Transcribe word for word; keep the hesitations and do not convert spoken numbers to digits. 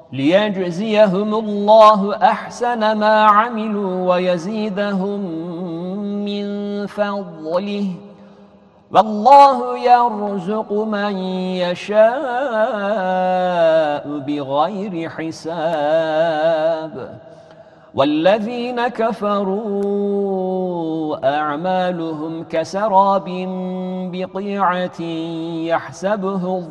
ليجزيهم الله أحسن ما عملوا ويزيدهم من فضله والله يرزق من يشاء بغير حساب والذين كفروا أعمالهم كسراب بقيعة يحسبه